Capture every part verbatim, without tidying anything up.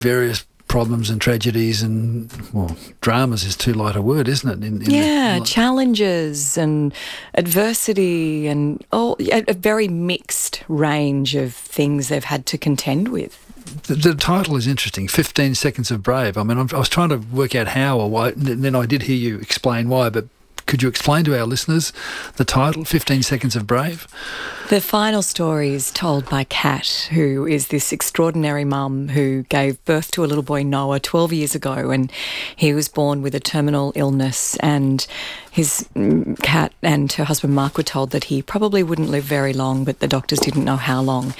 various problems and tragedies and, well, dramas is too light a word, isn't it? In, in yeah, the, challenges and adversity and all, a, a very mixed range of things they've had to contend with. The, the title is interesting, fifteen Seconds of Brave. I mean, I'm, I was trying to work out how or why, and then I did hear you explain why, but could you explain to our listeners the title, fifteen Seconds of Brave? The final story is told by Kat, who is this extraordinary mum who gave birth to a little boy, Noah, twelve years ago, and he was born with a terminal illness, and his Kat and her husband Mark were told that he probably wouldn't live very long, but the doctors didn't know how long.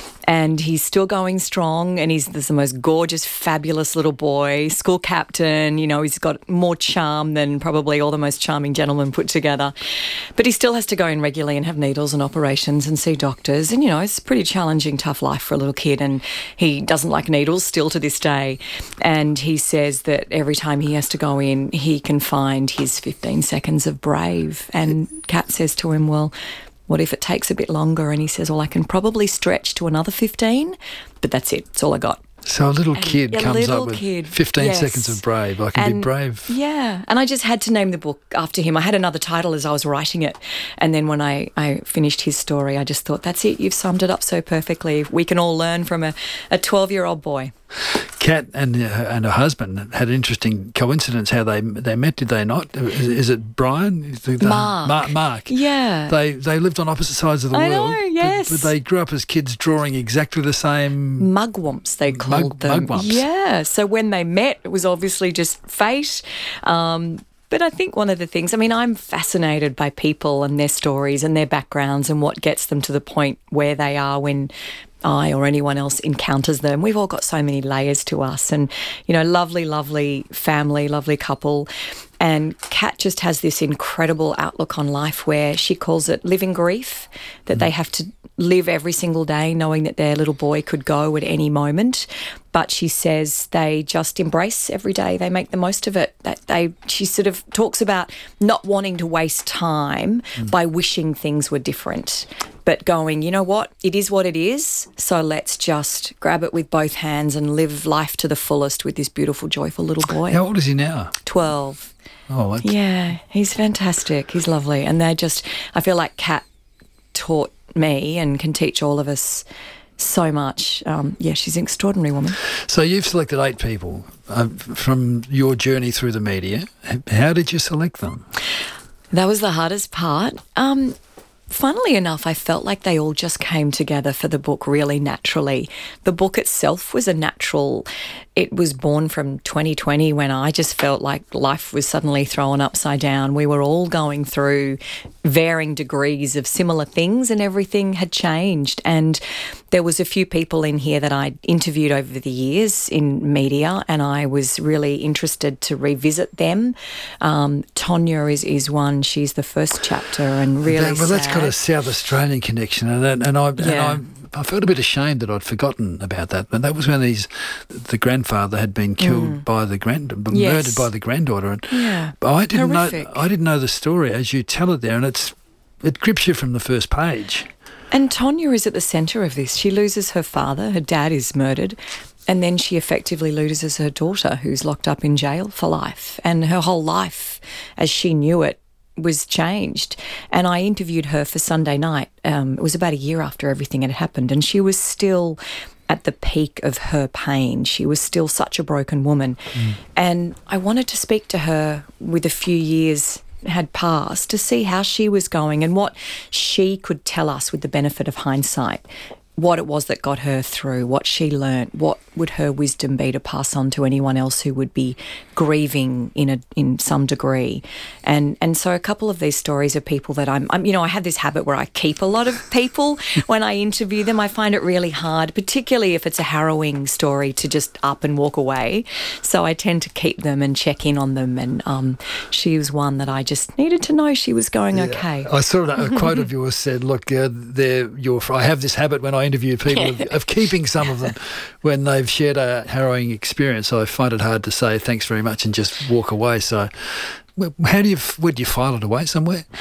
And he's still going strong, and he's the most gorgeous, fabulous little boy, school captain. You know, he's got more charm than probably all the most charming gentlemen put together. But he still has to go in regularly and have needles and operations and see doctors. And, you know, it's a pretty challenging, tough life for a little kid. And he doesn't like needles still to this day. And he says that every time he has to go in, he can find his fifteen seconds of brave. And Kat says to him, well, what if it takes a bit longer? And he says, well, I can probably stretch to another fifteen, but that's it. That's all I got. So a little And kid a comes little up with kid, fifteen yes. seconds of brave. I can And- be brave. Yeah. And I just had to name the book after him. I had another title as I was writing it. And then when I, I finished his story, I just thought, that's it. You've summed it up so perfectly. We can all learn from a, a twelve-year-old boy. Kat and her, and her husband had an interesting coincidence how they they met, did they not? Is, is it Brian? The, the, Mark. Mark. Mark. Yeah. They they lived on opposite sides of the I world. know, but- yes. But, they grew up as kids drawing exactly the same. Mugwumps, they called Mug- them. mugwumps. Yeah. So when they met, it was obviously just fate. Um, but I think one of the things, I mean, I'm fascinated by people and their stories and their backgrounds and what gets them to the point where they are when I or anyone else encounters them. We've all got so many layers to us and, you know, lovely, lovely family, lovely couple. And Kat just has this incredible outlook on life where she calls it living grief, that they have to live every single day knowing that their little boy could go at any moment. But she says they just embrace every day. They make the most of it. That they, she sort of talks about not wanting to waste time mm. by wishing things were different, but going, you know what, it is what it is, so let's just grab it with both hands and live life to the fullest with this beautiful, joyful little boy. How old is he now? twelve. Oh, that's... Yeah, he's fantastic. He's lovely. And they just, I feel like Kat taught me and can teach all of us so much. Um, yeah, she's an extraordinary woman. So you've selected eight people uh, from your journey through the media. How did you select them? That was the hardest part. Um, funnily enough, I felt like they all just came together for the book really naturally. The book itself was a natural... It was born from twenty twenty when I just felt like life was suddenly thrown upside down. We were all going through varying degrees of similar things and everything had changed. And there was a few people in here that I interviewed over the years in media and I was really interested to revisit them. Um, Tonya is, is one. She's the first chapter and really that, Well, that's sad. got a South Australian connection and, and, I, and Yeah. I I felt a bit ashamed that I'd forgotten about that, but that was when these, the grandfather had been killed mm. by the grand, yes. murdered by the granddaughter, and yeah. I didn't Horrific. know. I didn't know the story as you tell it there, and it's it grips you from the first page. And Tonya is at the centre of this. She loses her father. Her dad is murdered. And then she effectively loses her daughter, who's locked up in jail for life. And her whole life, as she knew it, was changed. And I interviewed her for Sunday Night. Um, it was about a year after everything had happened. And she was still at the peak of her pain. She was still such a broken woman. Mm. And I wanted to speak to her with a few years had passed to see how she was going and what she could tell us with the benefit of hindsight, what it was that got her through, what she learnt, what would her wisdom be to pass on to anyone else who would be grieving in a in some degree. And and so a couple of these stories are people that I'm, I'm, you know, I have this habit where I keep a lot of people when I interview them. I find it really hard, particularly if it's a harrowing story, to just up and walk away. So I tend to keep them and check in on them. And um, she was one that I just needed to know she was going yeah. okay. I saw a quote of yours said, look, uh, they're your, I have this habit when I interview people of, of keeping some of them when they've shared a harrowing experience. So I find it hard to say thanks very much and just walk away. So how do you, where do you file it away somewhere?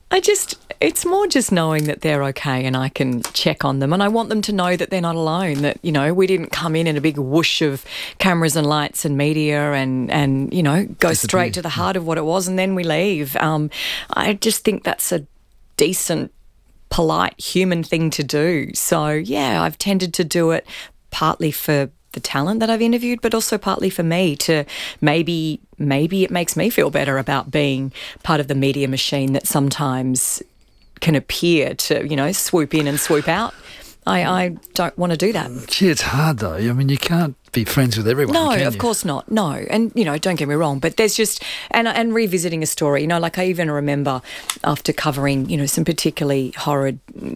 I just, it's more just knowing that they're okay and I can check on them, and I want them to know that they're not alone, that, you know, we didn't come in in a big whoosh of cameras and lights and media and, and you know, go Disappear. straight to the heart of what it was and then we leave. Um, I just think that's a decent, polite human thing to do. So, yeah, I've tended to do it partly for the talent that I've interviewed, but also partly for me to maybe maybe it makes me feel better about being part of the media machine that sometimes can appear to, you know, swoop in and swoop out. I, I don't want to do that. Gee, it's hard though. I mean, you can't be friends with everyone. No, can of you? course not. No. And, you know, don't get me wrong, but there's just, and and revisiting a story, you know, like I even remember after covering, you know, some particularly horrid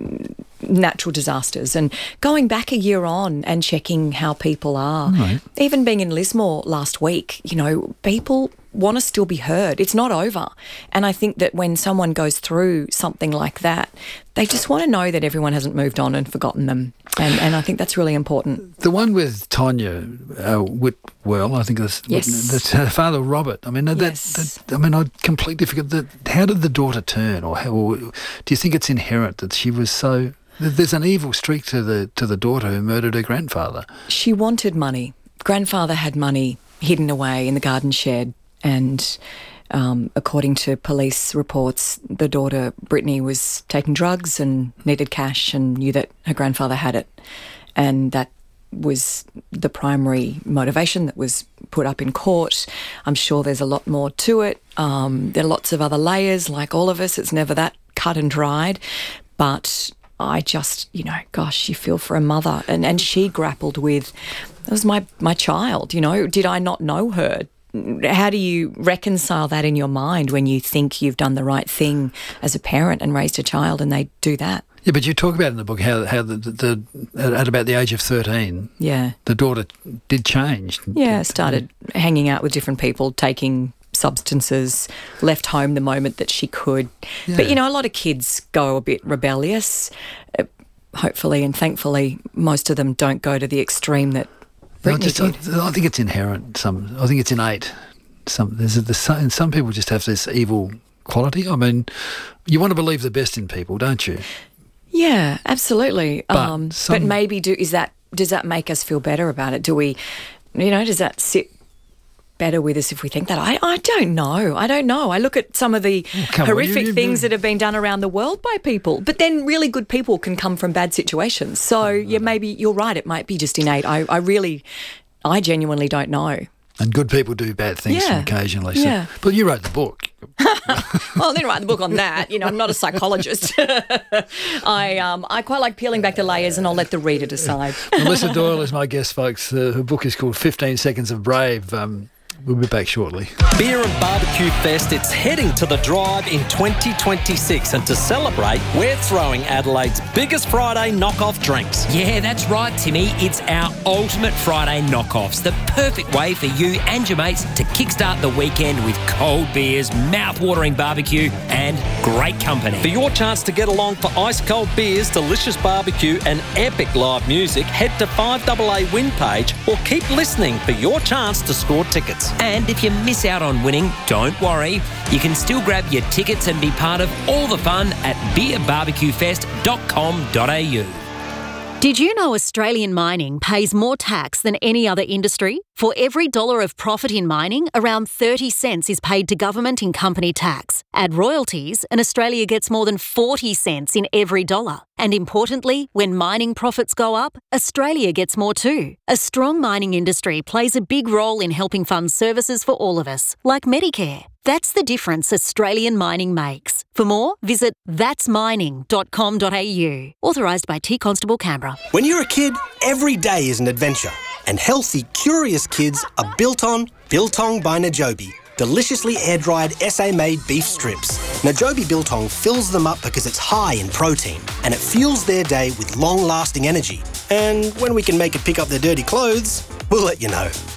natural disasters and going back a year on and checking how people are. Right. Even being in Lismore last week, you know, people want to still be heard. It's not over. And I think that when someone goes through something like that, they just want to know that everyone hasn't moved on and forgotten them. And and I think that's really important. The one with Tonya uh, Whitwell, I think that's, Yes. that's her father Robert. I mean, that, Yes. that, I mean, I completely forget that. How did the daughter turn, or, how, or do you think it's inherent that she was so? There's an evil streak to the to the daughter who murdered her grandfather. She wanted money. Grandfather had money hidden away in the garden shed, and um, according to police reports, the daughter, Brittany, was taking drugs and needed cash and knew that her grandfather had it. And that was the primary motivation that was put up in court. I'm sure there's a lot more to it. Um, there are lots of other layers, like all of us. It's never that cut and dried. But I just, you know, gosh, you feel for a mother. And, and she grappled with, that was my, my child, you know, did I not know her? How do you reconcile that in your mind when you think you've done the right thing as a parent and raised a child and they do that? Yeah, but you talk about in the book how how the, the, the at about the age of thirteen, Yeah. the daughter did change. Yeah, started hanging out with different people, taking substances, left home the moment that she could. Yeah. But, you know, a lot of kids go a bit rebellious. Uh, hopefully and thankfully, most of them don't go to the extreme that No, Brittany just, did. I, I think it's inherent. Some, I think it's innate. Some, there's a, the some, some people just have this evil quality. I mean, you want to believe the best in people, don't you? Yeah, absolutely. But um, but some- maybe do is that does that make us feel better about it? Do we, you know, does that sit better with us if we think that? I, I don't know. I don't know. I look at some of the Oh, come on, horrific you- you- things that have been done around the world by people, but then really good people can come from bad situations. So yeah, maybe you're right. It might be just innate. I, I really, I genuinely don't know. And good people do bad things Yeah. occasionally. So. Yeah. But you wrote the book. Well, I didn't write the book on that. You know, I'm not a psychologist. I um, I quite like peeling back the layers, and I'll let the reader decide. Melissa Doyle is my guest, folks. Uh, her book is called fifteen Seconds of Brave. Um, we'll be back shortly. Beer and Barbecue Fest, it's heading to the Drive in twenty twenty-six, and to celebrate, we're throwing Adelaide's biggest Friday knockoff drinks. Yeah, that's right, Timmy. It's our ultimate Friday knockoffs, the perfect way for you and your mates to kickstart the weekend with cold beers, mouth-watering barbecue and great company. For your chance to get along for ice-cold beers, delicious barbecue and epic live music, head to five A A Win page or keep listening for your chance to score tickets. And if you miss out on winning, don't worry. You can still grab your tickets and be part of all the fun at beer barbecue fest dot com dot a u. Did you know Australian mining pays more tax than any other industry? For every dollar of profit in mining, around thirty cents is paid to government in company tax. Add royalties, and Australia gets more than forty cents in every dollar. And importantly, when mining profits go up, Australia gets more too. A strong mining industry plays a big role in helping fund services for all of us, like Medicare. That's the difference Australian mining makes. For more, visit that's mining dot com dot a u. Authorised by T Constable Canberra. When you're a kid, every day is an adventure. And healthy, curious kids are built on Biltong by Najobi. Deliciously air-dried S A-made beef strips. Najobi Biltong fills them up because it's high in protein and it fuels their day with long-lasting energy. And when we can make it pick up their dirty clothes, we'll let you know.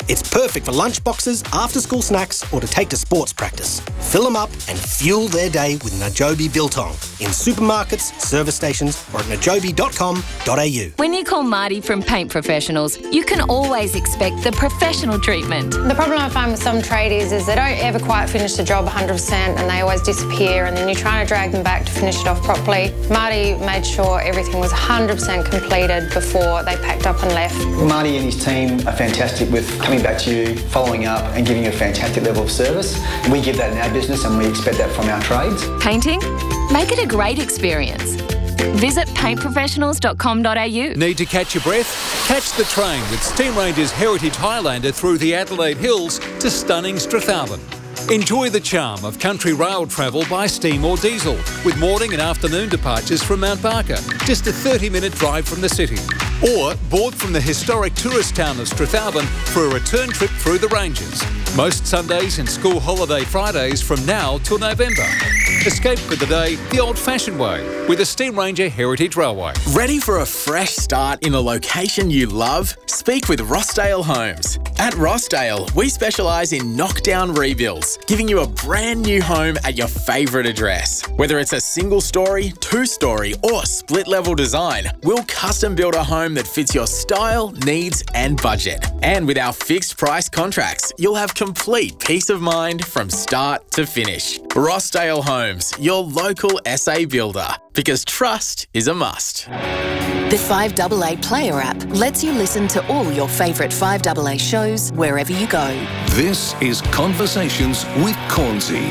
It's perfect for lunch boxes, after-school snacks, or to take to sports practice. Fill them up and fuel their day with Najobi Biltong in supermarkets, service stations, or at najobi dot com dot a u. When you call Marty from Paint Professionals, you can always expect the professional treatment. The problem I find with some tradies is they don't ever quite finish the job one hundred percent and they always disappear, and then you're trying to drag them back to finish it off properly. Marty made sure everything was one hundred percent completed before they packed up and left. Marty and his team are fantastic with coming back to you, following up and giving you a fantastic level of service. We give that in our business and we expect that from our trades. Painting? Make it a great experience. Visit paint professionals dot com dot a u. Need to catch your breath? Catch the train with Steam Ranger's Heritage Highlander through the Adelaide Hills to stunning Strathallan. Enjoy the charm of country rail travel by steam or diesel, with morning and afternoon departures from Mount Barker, just a thirty minute drive from the city. Or board from the historic tourist town of Strathallan for a return trip through the ranges. Most Sundays and school holiday Fridays from now till November. Escape for the day the old-fashioned way with the Steam Ranger Heritage Railway. Ready for a fresh start in a location you love? Speak with Rossdale Homes. At Rossdale, we specialise in knockdown rebuilds, giving you a brand new home at your favourite address. Whether it's a single story, two story or split level design, we'll custom build a home that fits your style, needs and budget. And with our fixed price contracts, you'll have complete peace of mind from start to finish. Rossdale Homes, your local S A builder, because trust is a must. The five A A Player app lets you listen to all your favourite five A A shows wherever you go. This is Conversations with Cornsey.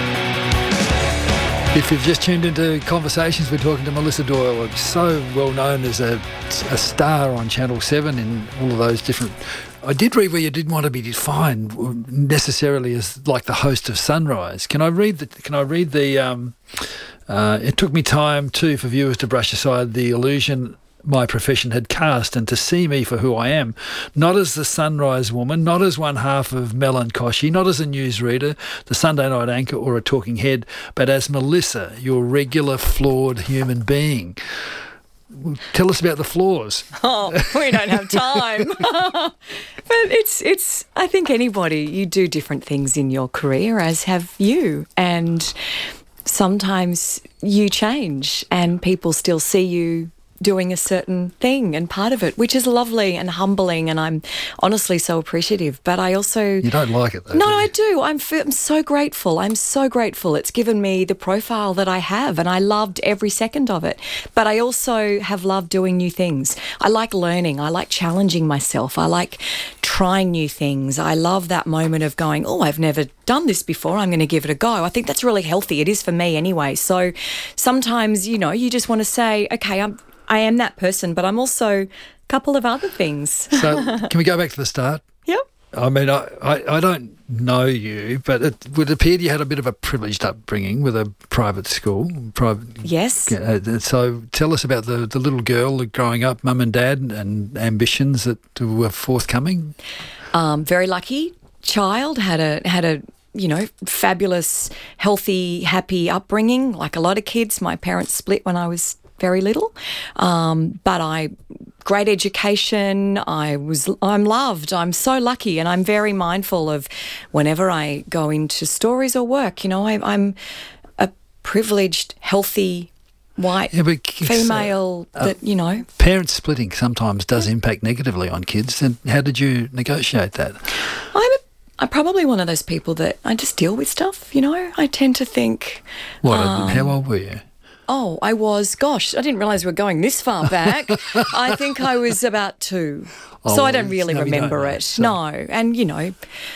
If you've just tuned into Conversations, we're talking to Melissa Doyle, so well known as a, a star on Channel seven in all of those different... I did read where you didn't want to be defined necessarily as like the host of Sunrise. Can I read the... Can I read the um, uh, it took me time too for viewers to brush aside the illusion my profession had cast and to see me for who I am, not as the Sunrise woman, not as one half of Mel and Koshy, not as a newsreader, the Sunday night anchor or a talking head, but as Melissa, your regular flawed human being. Tell us about the flaws. Oh, we don't have time. But it's, it's, I think anybody, you do different things in your career, as have you. And sometimes you change and people still see you doing a certain thing and part of it, which is lovely and humbling, and I'm honestly so appreciative. But I also... You don't like it though, No, do you? I do. I'm, f- I'm so grateful. I'm so grateful. It's given me the profile that I have, and I loved every second of it. But I also have loved doing new things. I like learning. I like challenging myself. I like trying new things. I love that moment of going, oh, I've never done this before. I'm going to give it a go. I think that's really healthy. It is for me anyway. So sometimes, you know, you just want to say, okay, I'm I am that person, but I'm also a couple of other things. So can we go back to the start? Yep. I mean, I, I, I don't know you, but it would appear you had a bit of a privileged upbringing with a private school. Private. Yes. Uh, so tell us about the, the little girl growing up, mum and dad, and ambitions that were forthcoming. Um, very lucky child, had a had a you know, fabulous, healthy, happy upbringing. Like a lot of kids, my parents split when I was very little, um, but I great education. I was I'm loved. I'm so lucky, and I'm very mindful of whenever I go into stories or work. You know, I, I'm a privileged, healthy, white yeah, but female uh, that you know. Parents splitting sometimes does impact negatively on kids. And how did you negotiate that? I'm a I'm probably one of those people that I just deal with stuff, you know. I tend to think... What, um, how old were you? Oh, I was, gosh, I didn't realise we were going this far back. I think I was about two. Oh, so I don't really no, remember don't know, it. so. No. And, you know,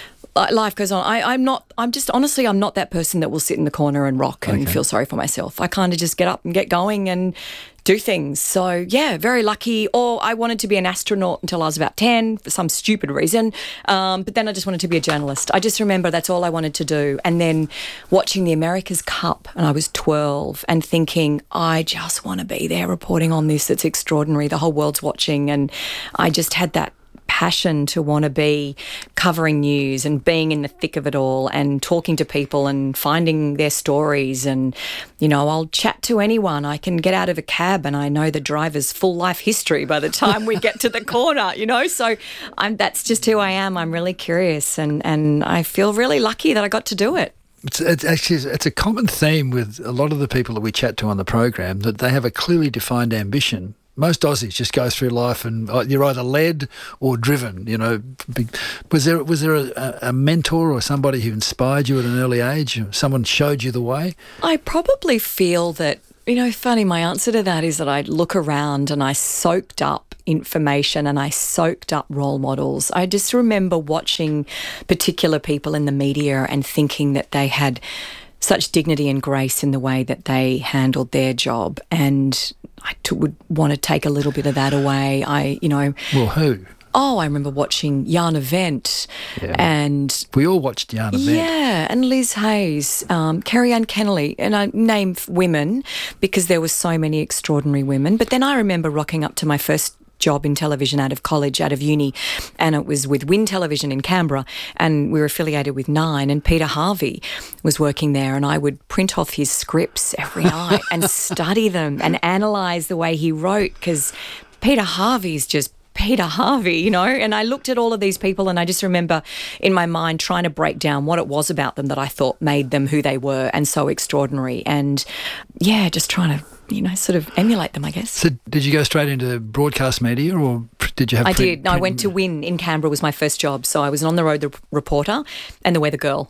life goes on. I, I'm not, I'm just, honestly, I'm not that person that will sit in the corner and rock and Okay. feel sorry for myself. I kind of just get up and get going and do things. So, yeah, very lucky. Or I wanted to be an astronaut until I was about ten for some stupid reason. Um, but then I just wanted to be a journalist. I just remember that's all I wanted to do. And then watching the America's Cup, and I was twelve, and thinking, I just want to be there reporting on this. It's extraordinary. The whole world's watching. And I just had that passion to want to be covering news and being in the thick of it all and talking to people and finding their stories. And, you know, I'll chat to anyone. I can get out of a cab and I know the driver's full life history by the time we get to the corner, you know. So I'm, that's just who I am. I'm really curious and, and I feel really lucky that I got to do it. It's, it's actually it's a common theme with a lot of the people that we chat to on the program, that they have a clearly defined ambition. Most Aussies just go through life and you're either led or driven, you know. Was there was there a, a mentor or somebody who inspired you at an early age? Someone showed you the way? I probably feel that, you know, funny, my answer to that is that I look around and I soaked up information and I soaked up role models. I just remember watching particular people in the media and thinking that they had such dignity and grace in the way that they handled their job, and I t- would want to take a little bit of that away. I, you know... Well, who? Oh, I remember watching Jana Wendt yeah. and... We all watched Jana Wendt. Yeah, and Liz Hayes, um, Kerry-Ann Kennelly, and I name women because there were so many extraordinary women. But then I remember rocking up to my first job in television out of college, out of uni, and it was with Win Television in Canberra, and we were affiliated with Nine, and Peter Harvey was working there, and I would print off his scripts every night and study them and analyse the way he wrote, because Peter Harvey's just Peter Harvey, you know, and I looked at all of these people and I just remember in my mind trying to break down what it was about them that I thought made them who they were and so extraordinary, and yeah, just trying to, you know, sort of emulate them, I guess. So did you go straight into broadcast media, or did you have I print, did. No, print? I went to Win in Canberra was my first job. So I was an on-the-road the reporter and the weather girl.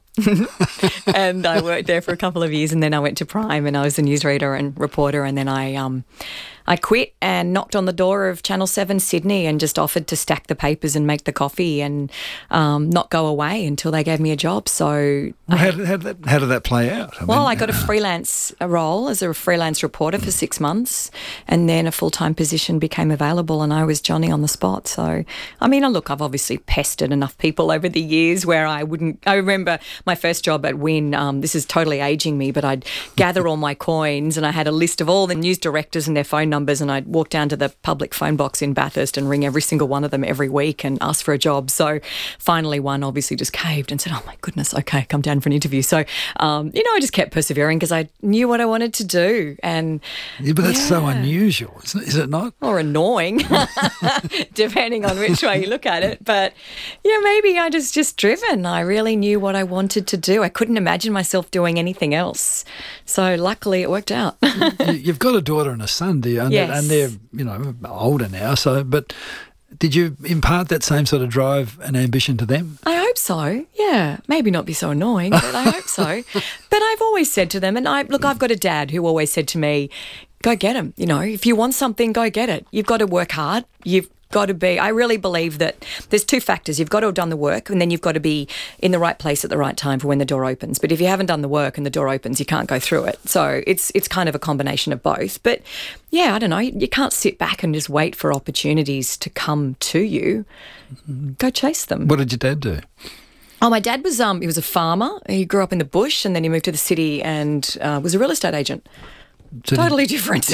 And I worked there for a couple of years, and then I went to Prime and I was a newsreader and reporter, and then I um I quit and knocked on the door of Channel seven Sydney and just offered to stack the papers and make the coffee and um, not go away until they gave me a job. So well, how, did, how, did that, how did that play out? I well, mean, I got a freelance role as a freelance reporter for six months, and then a full-time position became available and I was Johnny on the spot. So, I mean, look, I've obviously pestered enough people over the years where I wouldn't... I remember my first job at Win, um, this is totally aging me, but I'd gather all my coins and I had a list of all the news directors and their phone numbers, and I'd walk down to the public phone box in Bathurst and ring every single one of them every week and ask for a job. So finally one obviously just caved and said, oh my goodness, okay, come down for an interview. So, um, you know, I just kept persevering because I knew what I wanted to do. And yeah, but that's yeah. so unusual, isn't it? Is it not? Or annoying, depending on which way you look at it. But yeah, maybe I was just driven. I really knew what I wanted to do. I couldn't imagine myself doing anything else. So luckily it worked out. You've got a daughter and a son, do you? And, yes. and they're, you know, older now. So, but did you impart that same sort of drive and ambition to them? I hope so, yeah. Maybe not be so annoying, but I hope so. But I've always said to them, and I look, I've got a dad who always said to me, go get him. You know, if you want something, go get it. You've got to work hard. You've got to be, I really believe that there's two factors. You've got to have done the work, and then you've got to be in the right place at the right time for when the door opens. But if you haven't done the work and the door opens, you can't go through it. So it's it's kind of a combination of both. But yeah, I don't know. You can't sit back and just wait for opportunities to come to you. Go chase them. What did your dad do? Oh, my dad was um he was a farmer. He grew up in the bush, and then he moved to the city and uh, was a real estate agent. So totally different.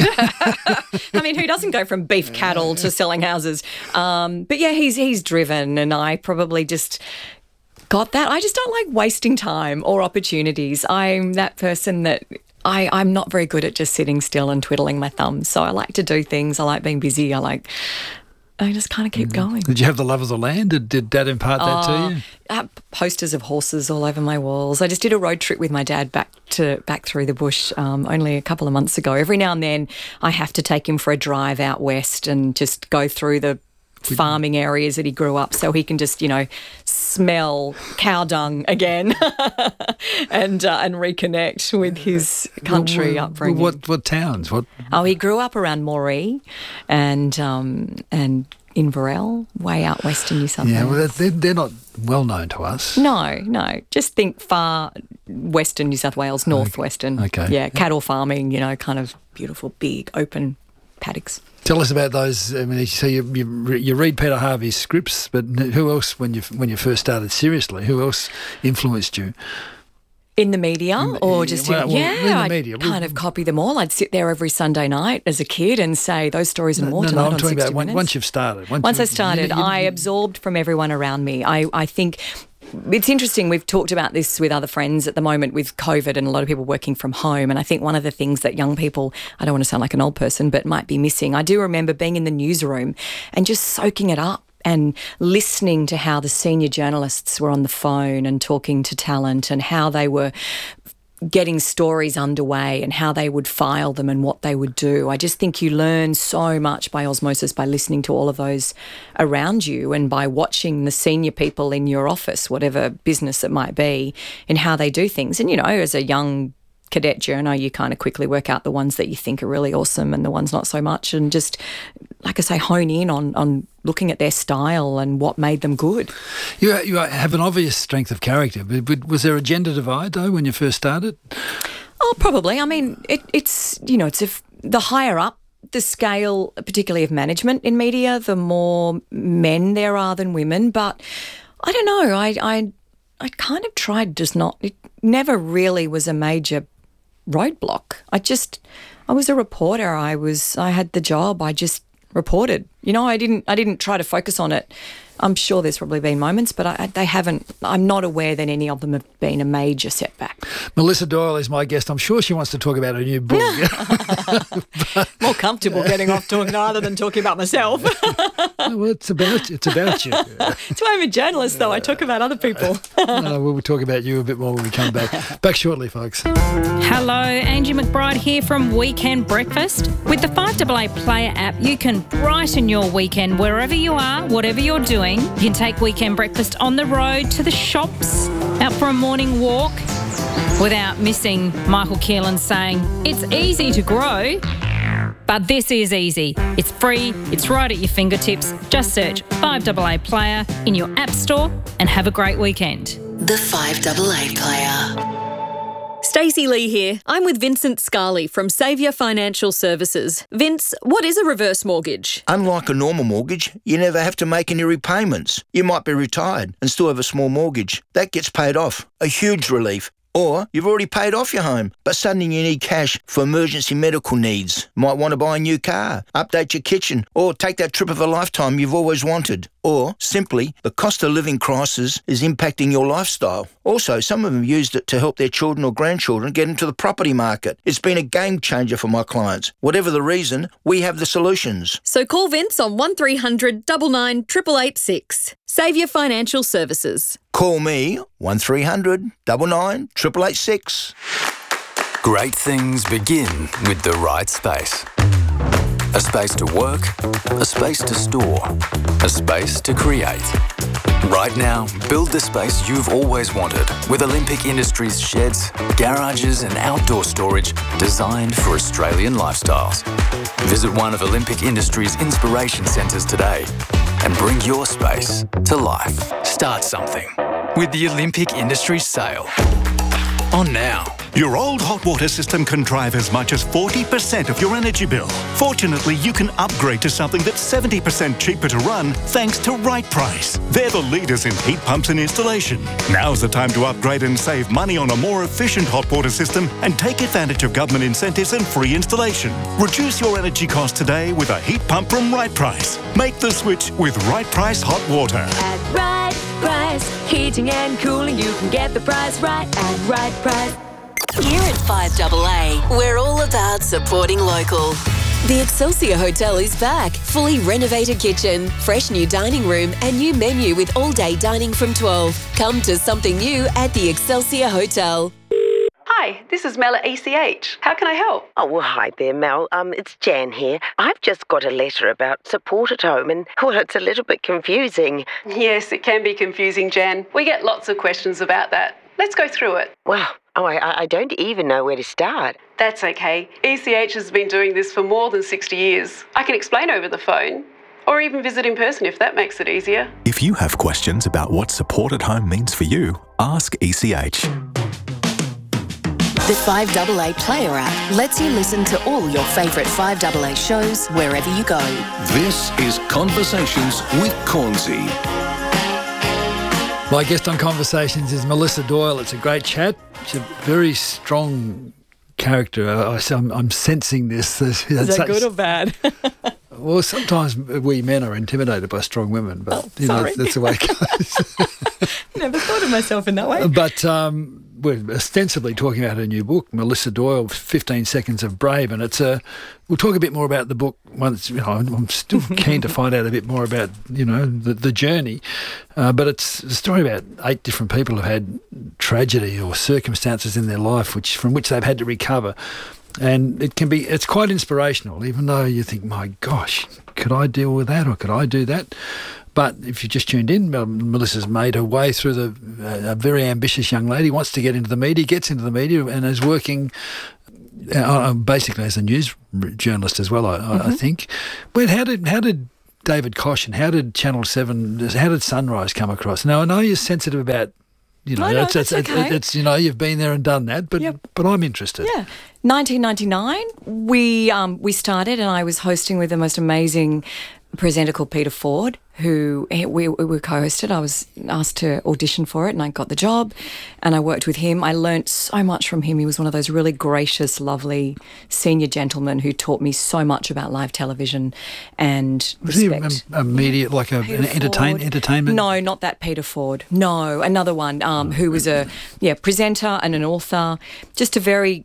I mean, who doesn't go from beef cattle to selling houses? Um, but yeah, he's he's driven, and I probably just got that. I just don't like wasting time or opportunities. I'm that person that I, I'm not very good at just sitting still and twiddling my thumbs. So I like to do things. I like being busy. I like... I just kind of keep going. Did you have the love of the land? Did, did Dad impart that oh, to you? I have posters of horses all over my walls. I just did a road trip with my dad back to back through the bush um, only a couple of months ago. Every now and then I have to take him for a drive out west and just go through the farming areas that he grew up, so he can just, you know, smell cow dung again and uh, and reconnect with his country well, upbringing. Well, what what towns? What? Oh, he grew up around Moree and um, and Inverell, way out western New South Wales. Yeah, well, they're, they're not well known to us. No, no. Just think far western New South Wales, northwestern. Okay. Yeah, cattle farming, you know, kind of beautiful, big, open paddocks. Tell us about those. I mean, so you, you you read Peter Harvey's scripts, but who else, when you when you first started seriously, who else influenced you? In the media In the- or just well, in, well, yeah, in the I'd media. kind of copy them all. I'd sit there every Sunday night as a kid and say those stories and No, more no, tonight no, I'm on talking sixty about when, minutes. once you've started. Once you- I started, you- you- I absorbed from everyone around me. I, I think it's interesting. We've talked about this with other friends at the moment with COVID and a lot of people working from home. And I think one of the things that young people, I don't want to sound like an old person, but might be missing. I do remember being in the newsroom and just soaking it up and listening to how the senior journalists were on the phone and talking to talent and how they were getting stories underway and how they would file them and what they would do. I just think you learn so much by osmosis by listening to all of those around you and by watching the senior people in your office, whatever business it might be, in how they do things. And, you know, as a young cadet journo, you kind of quickly work out the ones that you think are really awesome and the ones not so much, and just, like I say, hone in on, on looking at their style and what made them good. You, you have an obvious strength of character, but, but was there a gender divide, though, when you first started? Oh, probably. I mean, it, it's, you know, it's if the higher up the scale, particularly of management in media, the more men there are than women. But I don't know. I, I, I kind of tried just not, it never really was a major roadblock. I just, I was a reporter. I was, I had the job. I just reported. You know, I didn't, I didn't try to focus on it. I'm sure there's probably been moments, but I, they haven't, I'm not aware that any of them have been a major setback. Melissa Doyle is my guest. I'm sure she wants to talk about her new book. More comfortable getting off talking rather than talking about myself. Well, it's about, it's about you. It's why I'm a journalist, though. I talk about other people. No, we'll talk about you a bit more when we come back. Back shortly, folks. Hello, Angie McBride here from Weekend Breakfast. With the five A A Player app, you can brighten your weekend wherever you are, whatever you're doing. You can take Weekend Breakfast on the road, to the shops, out for a morning walk, without missing Michael Keelan saying, it's easy to grow, but this is easy. It's free, it's right at your fingertips. Just search five A A Player in your app store and have a great weekend. The five A A Player. Stacey Lee here. I'm with Vincent Scarley from Saviour Financial Services. Vince, what is a reverse mortgage? Unlike a normal mortgage, you never have to make any repayments. You might be retired and still have a small mortgage. That gets paid off. A huge relief. Or you've already paid off your home, but suddenly you need cash for emergency medical needs. Might want to buy a new car, update your kitchen, or take that trip of a lifetime you've always wanted. Or, simply, the cost of living crisis is impacting your lifestyle. Also, some of them used it to help their children or grandchildren get into the property market. It's been a game changer for my clients. Whatever the reason, we have the solutions. So call Vince on one three hundred nine nine eight eight eight six. Saviour Financial Services. Call me, one three hundred nine nine eight eight eight six. Great things begin with the right space. A space to work, a space to store, a space to create. Right now, build the space you've always wanted with Olympic Industries sheds, garages and outdoor storage designed for Australian lifestyles. Visit one of Olympic Industries' inspiration centres today and bring your space to life. Start something with the Olympic Industries sale. On now. Your old hot water system can drive as much as forty percent of your energy bill. Fortunately, you can upgrade to something that's seventy percent cheaper to run thanks to Right Price. They're the leaders in heat pumps and installation. Now's the time to upgrade and save money on a more efficient hot water system and take advantage of government incentives and free installation. Reduce your energy costs today with a heat pump from Right Price. Make the switch with Right Price Hot Water. At Right Price, heating and cooling, you can get the price right at Right Price. Here at five A A, we're all about supporting local. The Excelsior Hotel is back. Fully renovated kitchen, fresh new dining room and new menu with all-day dining from twelve. Come to something new at the Excelsior Hotel. Hi, this is Mel at E C H. How can I help? Oh, well, hi there, Mel. Um, it's Jan here. I've just got a letter about support at home and, well, it's a little bit confusing. Yes, it can be confusing, Jan. We get lots of questions about that. Let's go through it. Wow. Oh, I, I don't even know where to start. That's okay. E C H has been doing this for more than sixty years. I can explain over the phone, or even visit in person if that makes it easier. If you have questions about what support at home means for you, ask E C H. The five A A Player app lets you listen to all your favourite five A A shows wherever you go. This is Conversations with Cornsey. My guest on Conversations is Melissa Doyle. It's a great chat. She's a very strong character. I, I'm, I'm sensing this. Is that such, good or bad? Well, sometimes we men are intimidated by strong women, but oh, you know, sorry. that's the way it goes. Never thought of myself in that way. But um, we're ostensibly talking about her new book, Melissa Doyle, fifteen Seconds of Brave, and it's a. We'll talk a bit more about the book once. You know, I'm still keen to find out a bit more about you know the, the journey, uh, but it's a story about eight different people who've had tragedy or circumstances in their life, which from which they've had to recover. And it can be, it's quite inspirational, even though you think, my gosh, could I deal with that or could I do that? But if you just tuned in, Melissa's made her way through the, uh, a very ambitious young lady, wants to get into the media, gets into the media and is working uh, basically as a news journalist as well, I, mm-hmm. I think. But how did, how did David Koch and how did Channel seven, how did Sunrise come across? Now, I know you're sensitive about You know, no, no, it's, that's it's, okay. it's, you know, you've been there and done that, but Yep. but I'm interested. Yeah. nineteen ninety-nine, we um, we started and I was hosting with the most amazing presenter called Peter Ford, who he- we, we were co-hosted. I was asked to audition for it and I got the job and I worked with him. I learnt so much from him. He was one of those really gracious, lovely senior gentlemen who taught me so much about live television and Was he respect. a, a media, like a, an entertain, Ford. entertainment? No, not that Peter Ford. No, another one um, who was a yeah presenter and an author. Just a very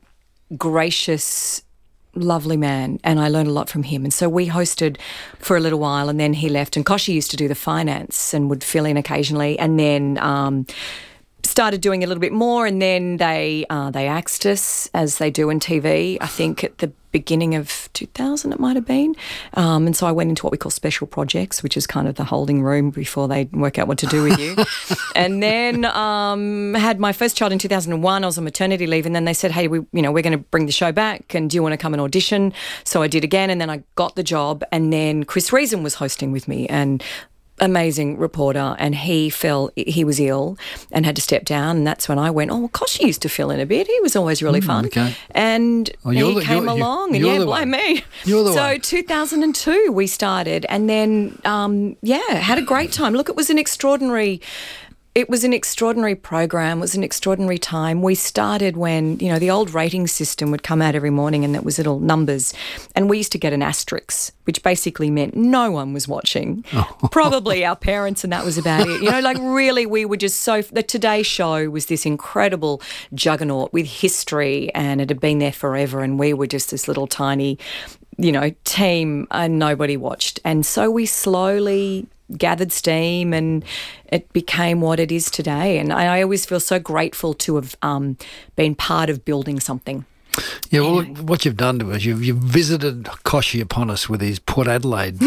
gracious, lovely man, and I learned a lot from him. And so we hosted for a little while, and then he left. And Koshi used to do the finance and would fill in occasionally, and then um, started doing a little bit more. And then they uh, they axed us, as they do in T V. I think at the beginning of two thousand it might have been. Um, and so I went into what we call special projects, which is kind of the holding room before they work out what to do with you. And then um, had my first child in two thousand one. I was on maternity leave, and then they said, hey, we, you know, we're going to bring the show back, and do you want to come and audition? So I did again, and then I got the job, and then Chris Reason was hosting with me, and amazing reporter, and he fell, he was ill and had to step down, and that's when I went, oh, well, Koshi used to fill in a bit. He was always really Mm, fun. okay. And Oh, you're he the- came you're- you- along, and you're yeah, the blame one. me. You're the so one. two thousand two we started, and then, um, yeah, had a great time. Look, it was an extraordinary... It was an extraordinary program. It was an extraordinary time. We started when, you know, the old rating system would come out every morning and it was little numbers. And we used to get an asterisk, which basically meant no one was watching. Probably our parents, and that was about it. You know, like really we were just so... The Today Show was this incredible juggernaut with history, and it had been there forever, and we were just this little tiny, you know, team, and nobody watched. And so we slowly gathered steam, and it became what it is today. And I, I always feel so grateful to have um, been part of building something. Yeah, well, look, what you've done to us, you've, you've visited Koshi upon us with his Port Adelaide.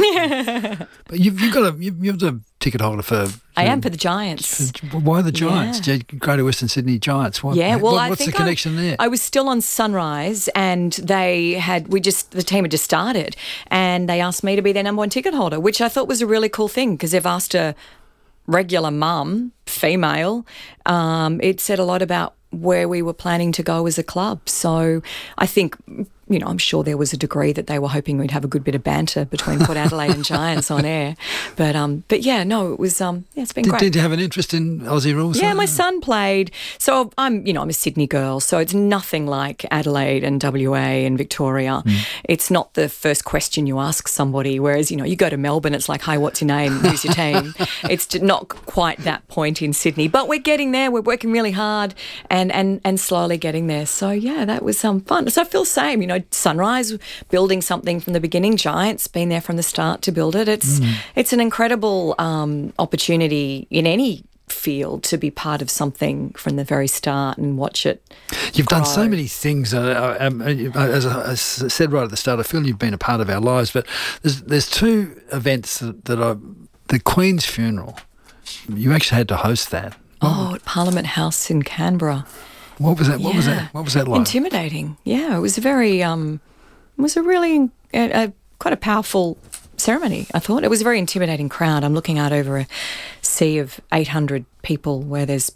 But you've, you've got a, you've, you're the ticket holder for... I am for the Giants. For, why the Giants? Yeah. Greater Western Sydney Giants. What, Yeah, well, what- I what's think the connection I, there? I was still on Sunrise, and they had we just the team had just started, and they asked me to be their number one ticket holder, which I thought was a really cool thing because they've asked a regular mum, female. Um, it said a lot about where we were planning to go as a club. So I think, you know, I'm sure there was a degree that they were hoping we'd have a good bit of banter between Port Adelaide and Giants on air. But um, but yeah, no, it was um, yeah, it's been Did, great. did you have an interest in Aussie rules? Yeah, my son played. So I'm, you know, I'm a Sydney girl, so it's nothing like Adelaide and W A and Victoria. Mm. It's not the first question you ask somebody, whereas, you know, you go to Melbourne, it's like, hi, what's your name? Who's your team? It's t- not quite that point in Sydney, but we're getting there. We're working really hard and, and, and slowly getting there. So, yeah, that was um, fun. So I feel the same, you know, Sunrise, building something from the beginning, Giants, been there from the start to build it. It's, Mm. it's an incredible um, opportunity in any field to be part of something from the very start and watch it. You've done so grow. many things. Uh, um, as, I, as I said right at the start, I feel you've been a part of our lives. But there's there's two events that, that I, the Queen's funeral. You actually had to host that. Oh, at Parliament House in Canberra. What was that? What was Yeah. that? What was that like? Intimidating. Yeah, it was a very, um, it was a really, a, a, quite a powerful ceremony, I thought. It was a very intimidating crowd. I'm looking out over a sea of eight hundred people where there's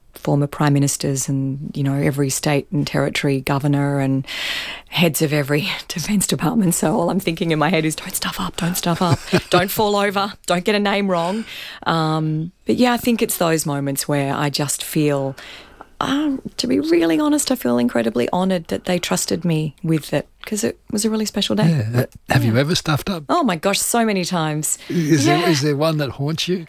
former prime ministers and, you know, every state and territory governor and heads of every defence department. So all I'm thinking in my head is don't stuff up, don't stuff up, don't fall over, don't get a name wrong. Um, but yeah, I think it's those moments where I just feel, um, to be really honest, I feel incredibly honoured that they trusted me with it because it was a really special day. Yeah. Have yeah. you ever stuffed up? Oh my gosh, so many times. Is, yeah. there, is there one that haunts you?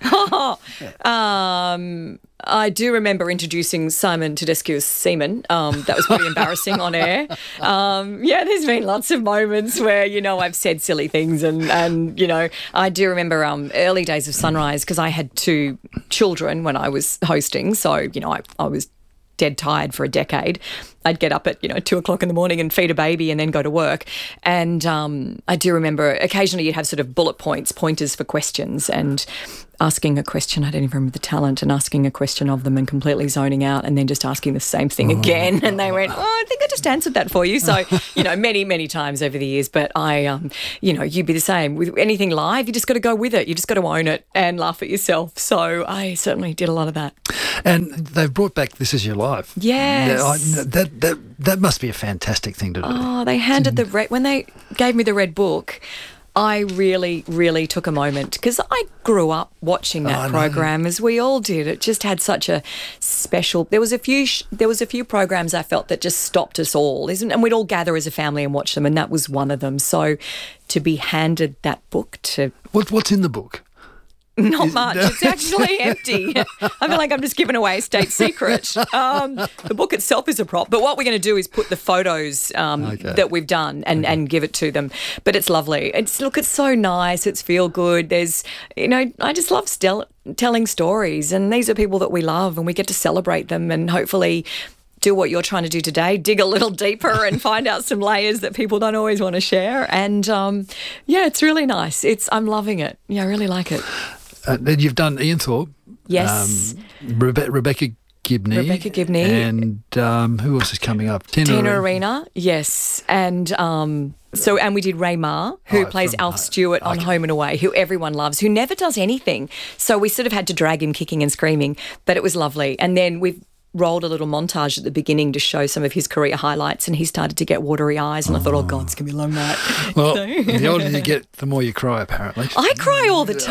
um, I do remember introducing Simon Tedeschi as semen. Um, that was pretty embarrassing on air. Um, yeah, there's been lots of moments where, you know, I've said silly things and, and you know, I do remember um, early days of Sunrise because I had two children when I was hosting. So, you know, I, I was dead tired for a decade. I'd get up at, you know, two o'clock in the morning and feed a baby and then go to work. And um, I do remember occasionally you'd have sort of bullet points, pointers for questions and asking a question, I don't even remember the talent, and asking a question of them and completely zoning out and then just asking the same thing again. And they went, oh, I think I just answered that for you. So, you know, many, many times over the years. But I, um, you know, you'd be the same. With anything live, you just got to go with it. You just got to own it and laugh at yourself. So I certainly did a lot of that. And they've brought back This Is Your Life. Yes. I, that, that, that must be a fantastic thing to do. Oh, they handed the red, when they gave me the red book, I really, really took a moment because I grew up watching that oh, program, as we all did. It just had such a special. There was a few. Sh- there was a few programs I felt that just stopped us all, isn't? And we'd all gather as a family and watch them, and that was one of them. So, to be handed that book to what, what's in the book? Not Is, much. No. It's actually empty. I feel like I'm just giving away a state secret. Um, the book itself is a prop, but what we're going to do is put the photos um, okay. that we've done and, okay. and give it to them. But it's lovely. It's look, it's so nice. It's feel good. There's, you know, I just love stel- telling stories, and these are people that we love, and we get to celebrate them, and hopefully do what you're trying to do today, dig a little deeper and find out some layers that people don't always want to share. And um, yeah, it's really nice. It's I'm loving it. Yeah, I really like it. Uh, then you've done Ian Thorpe. Yes. Um, Rebe- Rebecca Gibney. Rebecca Gibney. And um, who else is coming up? Tina, Tina Arena. Yes. And um, so, and we did Ray Ma, who oh, plays from, Alf Stewart on okay. Home and Away, who everyone loves, who never does anything. So we sort of had to drag him kicking and screaming, but it was lovely. And then we've rolled a little montage at the beginning to show some of his career highlights, and he started to get watery eyes, and I thought, oh God, it's going to be a long night. Well, so. The older you get, the more you cry, apparently. I cry all the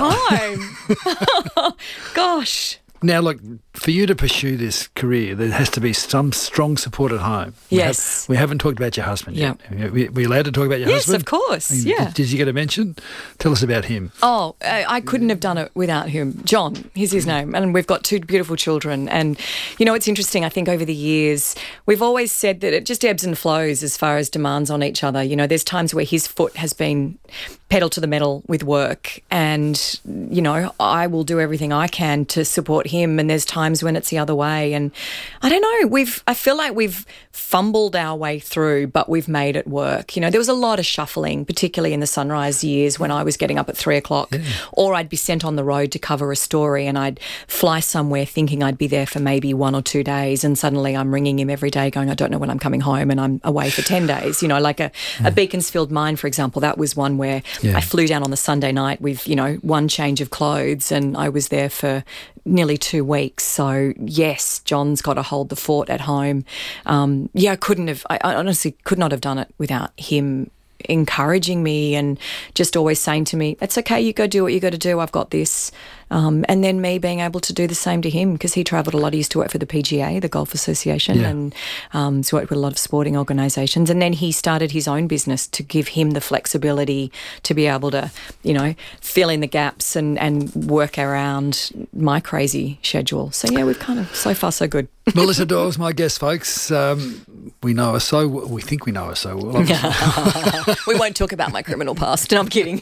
time. Gosh. Now, look, for you to pursue this career, there has to be some strong support at home. We yes. Have, we haven't talked about your husband yet. Yeah. Are we allowed to talk about your yes, husband? Yes, of course, yeah. Did, did you get a mention? Tell us about him. Oh, I, I couldn't have done it without him. John, he's his name, and we've got two beautiful children. And, you know, it's interesting, I think over the years, we've always said that it just ebbs and flows as far as demands on each other. You know, there's times where his foot has been pedal to the metal with work, and, you know, I will do everything I can to support him, and there's times when it's the other way. And I don't know, we've I feel like we've fumbled our way through, but we've made it work. You know, there was a lot of shuffling, particularly in the Sunrise years when I was getting up at three o'clock yeah. or I'd be sent on the road to cover a story, and I'd fly somewhere thinking I'd be there for maybe one or two days, and suddenly I'm ringing him every day going, I don't know when I'm coming home, and I'm away for ten days. You know, like a, yeah. a Beaconsfield mine, for example, that was one where yeah. I flew down on the Sunday night with, you know, one change of clothes, and I was there for nearly two weeks. So, yes, John's got to hold the fort at home. Um, yeah, I couldn't have, I, I honestly could not have done it without him encouraging me and just always saying to me, it's okay, you go do what you got to do, I've got this. Um, and then me being able to do the same to him, because he travelled a lot. He used to work for the P G A, the Golf Association, yeah. and um, he's worked with a lot of sporting organisations. And then he started his own business to give him the flexibility to be able to, you know, fill in the gaps and, and work around my crazy schedule. So, yeah, we've kind of, so far so good. Melissa Doyle's my guest, folks. Um, we know her so well. We think we know her so well. We won't talk about my criminal past. No, I'm kidding.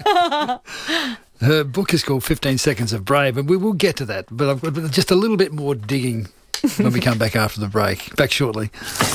Her book is called fifteen Seconds of Brave, and we will get to that, but I've got just a little bit more digging when we come back after the break. Back shortly.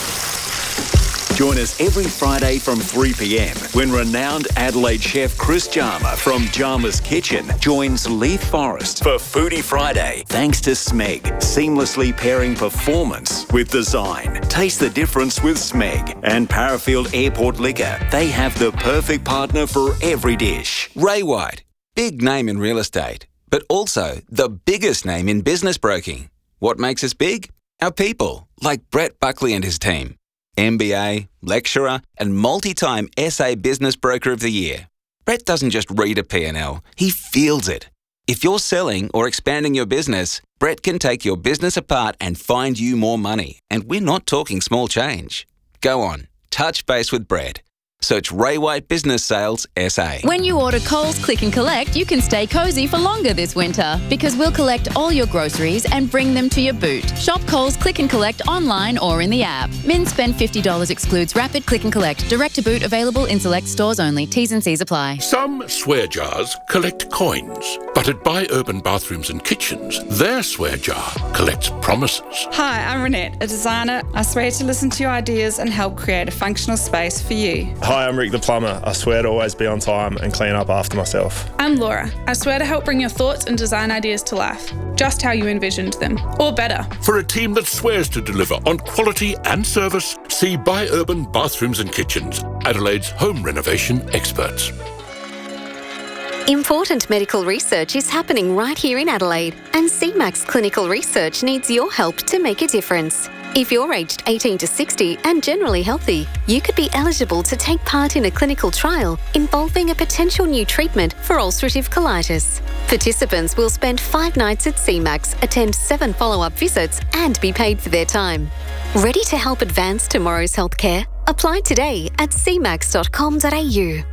Join us every Friday from three p.m. when renowned Adelaide chef Chris Jarma from Jarma's Kitchen joins Leith Forrest for Foodie Friday. Thanks to Smeg, seamlessly pairing performance with design. Taste the difference with Smeg and Parafield Airport Liquor. They have the perfect partner for every dish. Ray White, big name in real estate, but also the biggest name in business broking. What makes us big? Our people, like Brett Buckley and his team. M B A, lecturer, and multi-time S A Business Broker of the Year. Brett doesn't just read a P and L, he feels it. If you're selling or expanding your business, Brett can take your business apart and find you more money. And we're not talking small change. Go on, touch base with Brett. Search Ray White Business Sales S A. When you order Coles Click and Collect, you can stay cosy for longer this winter because we'll collect all your groceries and bring them to your boot. Shop Coles Click and Collect online or in the app. Min spend fifty dollars excludes rapid click and collect. Direct to boot available in select stores only. T's and C's apply. Some swear jars collect coins, but at Buy Urban Bathrooms and Kitchens, their swear jar collects promises. Hi, I'm Renette, a designer. I swear to listen to your ideas and help create a functional space for you. Hi, I'm Rick the plumber. I swear to always be on time and clean up after myself. I'm Laura. I swear to help bring your thoughts and design ideas to life, just how you envisioned them, or better. For a team that swears to deliver on quality and service, see Buy Urban Bathrooms and Kitchens, Adelaide's home renovation experts. Important medical research is happening right here in Adelaide, and C MAX Clinical Research needs your help to make a difference. If you're aged eighteen to sixty and generally healthy, you could be eligible to take part in a clinical trial involving a potential new treatment for ulcerative colitis. Participants will spend five nights at C MAX, attend seven follow-up visits and be paid for their time. Ready to help advance tomorrow's healthcare? Apply today at c max dot com dot a u.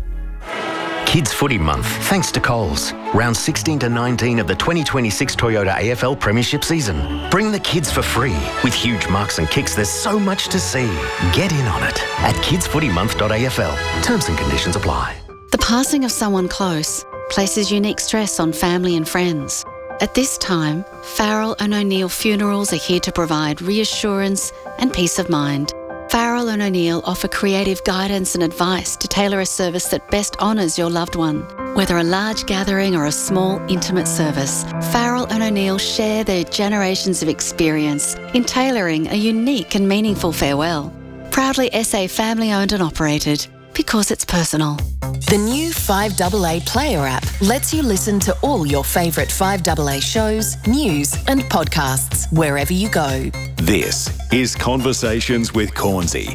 Kids Footy Month, thanks to Coles. Round sixteen to nineteen of the twenty twenty-six Toyota A F L Premiership season. Bring the kids for free. With huge marks and kicks, there's so much to see. Get in on it at kids footy month dot a f l. Terms and conditions apply. The passing of someone close places unique stress on family and friends. At this time, Farrell and O'Neill Funerals are here to provide reassurance and peace of mind. Farrell and O'Neill offer creative guidance and advice to tailor a service that best honours your loved one. Whether a large gathering or a small, intimate service, Farrell and O'Neill share their generations of experience in tailoring a unique and meaningful farewell. Proudly S A family-owned and operated, because it's personal. The new five A A Player app lets you listen to all your favourite five A A shows, news and podcasts wherever you go. This is Conversations with Cornsey.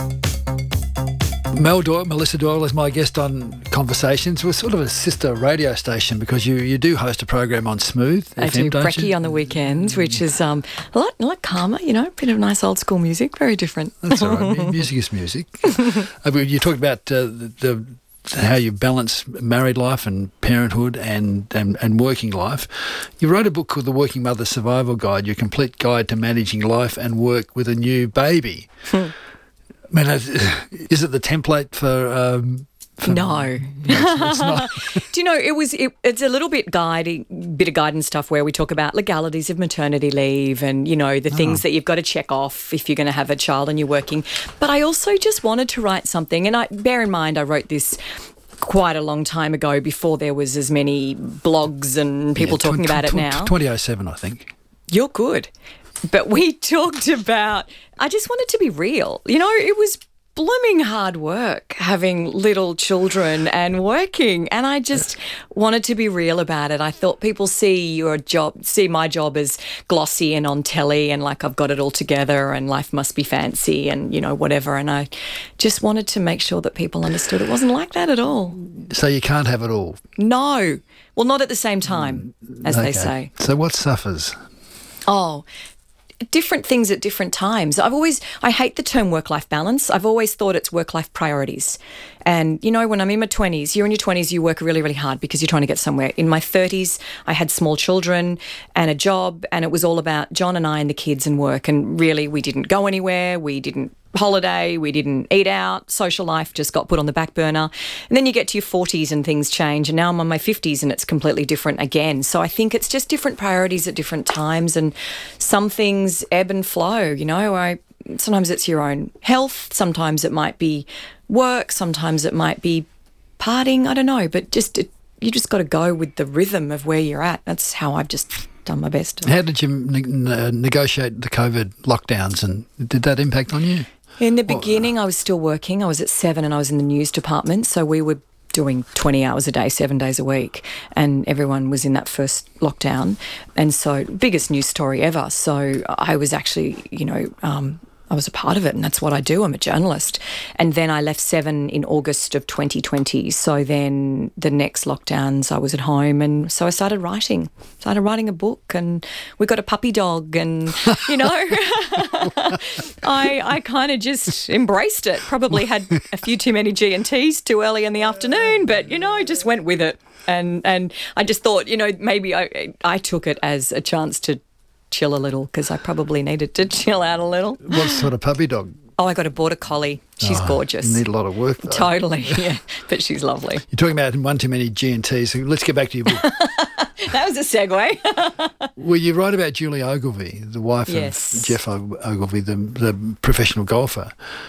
Mel Doyle, Melissa Doyle is my guest on Conversations. We're sort of a sister radio station because you, you do host a program on Smooth I F M, do, don't Brekkie you? on the weekends, which is um, a lot, a lot calmer, you know, a bit of nice old school music, very different. That's all right. M- music is music. uh, you talked about uh, the, the how you balance married life and parenthood and, and, and working life. You wrote a book called The Working Mother Survival Guide, Your Complete Guide to Managing Life and Work with a New Baby. I mean, is it the template for... Um, for no. no it's, it's not. Do you know, it was it, it's a little bit guiding, bit of guidance stuff where we talk about legalities of maternity leave and, you know, the oh. things that you've got to check off if you're going to have a child and you're working. But I also just wanted to write something, and I bear in mind I wrote this quite a long time ago before there was as many blogs and people yeah, talking tw- about tw- it now. twenty oh seven, I think. You're good. But we talked about, I just wanted to be real. You know, it was blooming hard work having little children and working, and I just wanted to be real about it. I thought people see your job, see my job as glossy and on telly and like I've got it all together and life must be fancy and, you know, whatever, and I just wanted to make sure that people understood it wasn't like that at all. So you can't have it all? No. Well, not at the same time, as okay. they say. So what suffers? Oh, different things at different times. I've always, I hate the term work-life balance. I've always thought it's work-life priorities. And, you know, when I'm in my twenties, you're in your twenties, you work really, really hard because you're trying to get somewhere. In my thirties, I had small children and a job, and it was all about John and I and the kids and work. And really, we didn't go anywhere. We didn't holiday. We didn't eat out. Social life just got put on the back burner. And then you get to your forties and things change. And now I'm on my fifties and it's completely different again. So I think it's just different priorities at different times, and some things ebb and flow. You know, I sometimes it's your own health. Sometimes it might be work. Sometimes it might be partying. I don't know. But just it, you just got to go with the rhythm of where you're at. That's how I've just done my best. How did you ne- negotiate the COVID lockdowns, and did that impact on you? In the beginning, I was still working. I was at Seven and I was in the news department. So we would doing twenty hours a day, seven days a week, and everyone was in that first lockdown. And so, biggest news story ever. So I was actually, you know, um, I was a part of it, and that's what I do. I'm a journalist. And then I left Seven in August of twenty twenty. So then the next lockdowns, I was at home, and so I started writing. Started writing a book, and we got a puppy dog, and, you know, I I kind of just embraced it. Probably had a few too many G and Ts too early in the afternoon, but, you know, just went with it. And, and I just thought, you know, maybe I I took it as a chance to chill a little, because I probably needed to chill out a little. What sort of puppy dog? Oh, I got a border collie. She's oh, gorgeous. You need a lot of work, though. Totally, yeah. But she's lovely. You're talking about one too many G and Ts, so let's get back to your book. That was a segue. Well, you write about Julie Ogilvie, the wife yes. of Jeff Ogilvie, the, the professional golfer,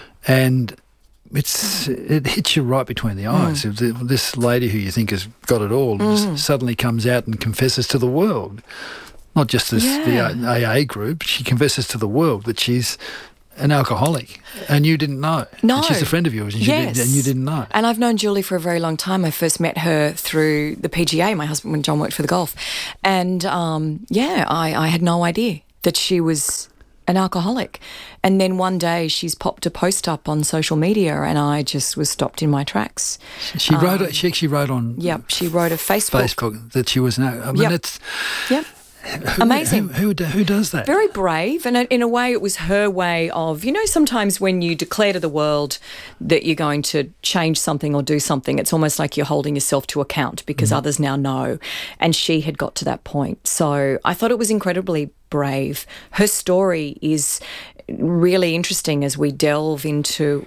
and it's it hits you right between the eyes. Mm. This lady who you think has got it all mm. suddenly comes out and confesses to the world. Not just this, yeah. the A A group, she confesses to the world that she's an alcoholic, and you didn't know. No. And she's a friend of yours, and, yes. did, and you didn't know. And I've known Julie for a very long time. I first met her through the P G A, my husband, when John worked for the golf. And, um, yeah, I, I had no idea that she was an alcoholic. And then one day she's popped a post up on social media, and I just was stopped in my tracks. She um, wrote. She actually wrote on. Yep, she wrote a Facebook. Facebook that she was an. I mean, yep. it's. Yep. Who, Amazing. Who, who, who does that? Very brave. And in a way, it was her way of, you know, sometimes when you declare to the world that you're going to change something or do something, it's almost like you're holding yourself to account because mm. others now know. And she had got to that point. So I thought it was incredibly brave. Her story is really interesting as we delve into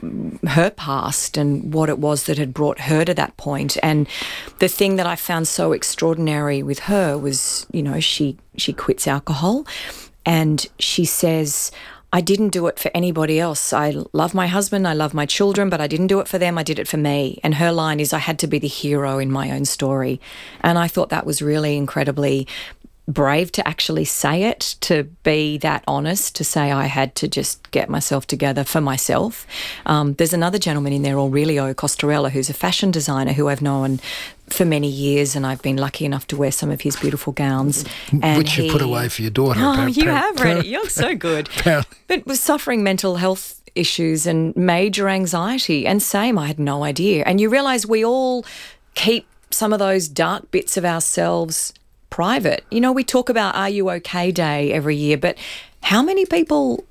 her past and what it was that had brought her to that point. And the thing that I found so extraordinary with her was, you know, she she quits alcohol, and she says, I didn't do it for anybody else. I love my husband, I love my children, but I didn't do it for them, I did it for me. And her line is, I had to be the hero in my own story. And I thought that was really incredibly brave to actually say it, to be that honest, to say I had to just get myself together for myself. Um, there's another gentleman in there, Aurelio Costarella, who's a fashion designer who I've known for many years, and I've been lucky enough to wear some of his beautiful gowns. And Which he, you put away for your daughter. Oh, apparently. you have read it. You're so good. But was suffering mental health issues and major anxiety. And same, I had no idea. And you realise we all keep some of those dark bits of ourselves private. You know, we talk about Are You OK Day every year, but how many people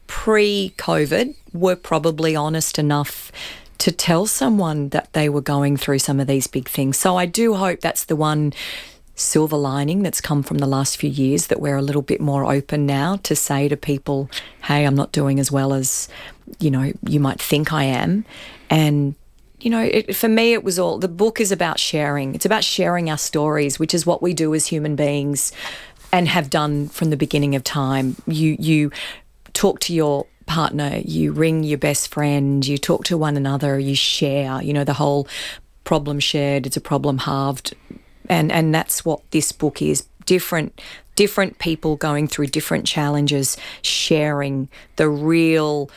pre-COVID were probably honest enough to tell someone that they were going through some of these big things? So I do hope that's the one silver lining that's come from the last few years, that we're a little bit more open now to say to people, hey, I'm not doing as well as, you know, you might think I am. And you know, it, for me, it was all, the book is about sharing. It's about sharing our stories, which is what we do as human beings and have done from the beginning of time. You you talk to your partner, you ring your best friend, you talk to one another, you share, you know, the whole problem shared, it's a problem halved. And, and that's what this book is. Different, different people going through different challenges, sharing the real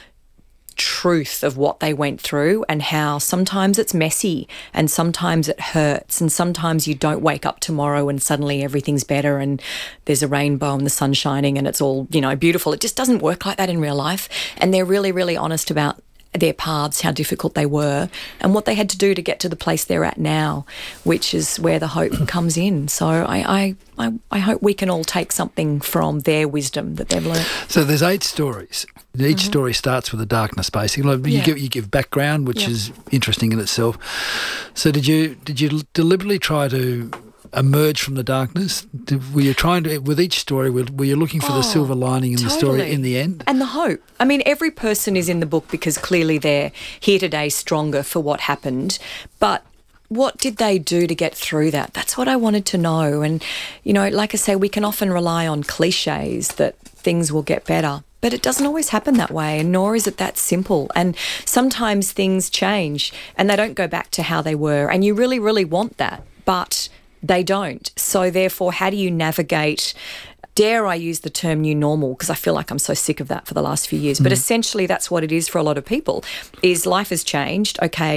truth of what they went through, and how sometimes it's messy and sometimes it hurts, and sometimes you don't wake up tomorrow and suddenly everything's better and there's a rainbow and the sun's shining and it's all, you know, beautiful. It just doesn't work like that in real life. And they're really, really honest about their paths, how difficult they were, and what they had to do to get to the place they're at now, which is where the hope comes in. So I, I, I, I hope we can all take something from their wisdom that they've learned. So there's eight stories. Each mm-hmm. story starts with a darkness, basically. You, yeah. give, you give background, which yeah. is interesting in itself. So did you did you deliberately try to emerge from the darkness? Did, were you trying to, with each story, were, were you looking for oh, the silver lining in totally. the story in the end? And the hope. I mean, every person is in the book because clearly they're here today stronger for what happened. But what did they do to get through that? That's what I wanted to know. And, you know, like I say, we can often rely on cliches that things will get better. But it doesn't always happen that way, and nor is it that simple. And sometimes things change and they don't go back to how they were. And you really, really want that. But they don't. So therefore, how do you navigate, dare I use the term new normal, because I feel like I'm so sick of that for the last few years. Mm. But essentially that's what it is for a lot of people, is life has changed. Okay,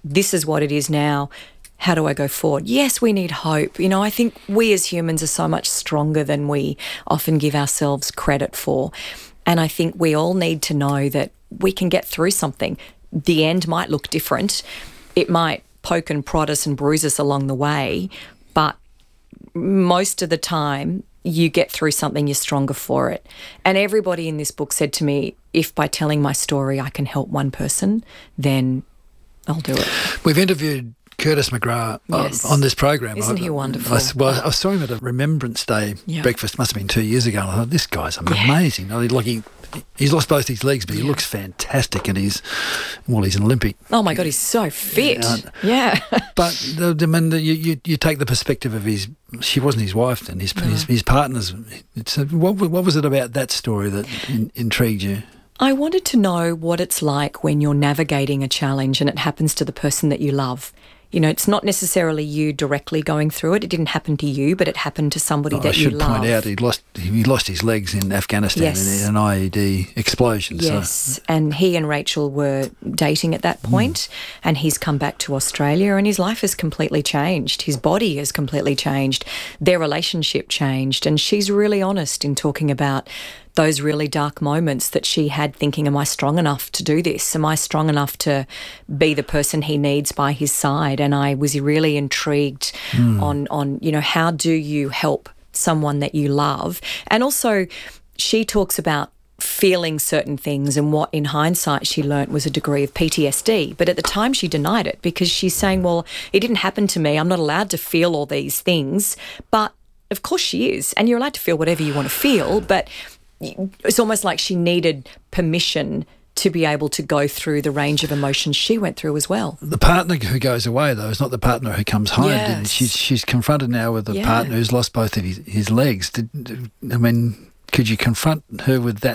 this is what it is now. How do I go forward? Yes, we need hope. You know, I think we as humans are so much stronger than we often give ourselves credit for. And I think we all need to know that we can get through something. The end might look different. It might poke and prod us and bruise us along the way, but most of the time you get through something, you're stronger for it. And everybody in this book said to me, if by telling my story I can help one person, then I'll do it. We've interviewed Curtis McGrath Yes. on, on this program. Isn't I, he wonderful? I, well, I saw him at a Remembrance Day Yeah. breakfast, must have been two years ago, and I thought, this guy's amazing. I mean, like he, he's lost both his legs, but he looks fantastic, and he's, well, he's an Olympic. Oh my God, he's so fit. Yeah. Yeah. But the, the, I mean, the, you, you, you take the perspective of his, she wasn't his wife then, his, No. his, his partners. It's a, what, what was it about that story that in, intrigued you? I wanted to know what it's like when you're navigating a challenge and it happens to the person that you love. You know, it's not necessarily you directly going through it. It didn't happen to you, but it happened to somebody Oh, that I should you love. point out he lost he lost his legs in Afghanistan Yes. in an I E D explosion. Yes, So. and he and Rachel were dating at that point, and he's come back to Australia and his life has completely changed. His body has completely changed. Their relationship changed, and she's really honest in talking about those really dark moments that she had thinking, am I strong enough to do this? Am I strong enough to be the person he needs by his side? And I was really intrigued Mm. on, on, you know, how do you help someone that you love? And also she talks about feeling certain things and what in hindsight she learnt was a degree of P T S D. But at the time she denied it because she's saying, well, it didn't happen to me. I'm not allowed to feel all these things. But of course she is. And you're allowed to feel whatever you want to feel. But it's almost like she needed permission to be able to go through the range of emotions she went through as well. The partner who goes away, though, is not the partner who comes home. Yes. Didn't she's she's confronted now with a Yeah. partner who's lost both of his, his legs. Did, I mean, could you confront her with that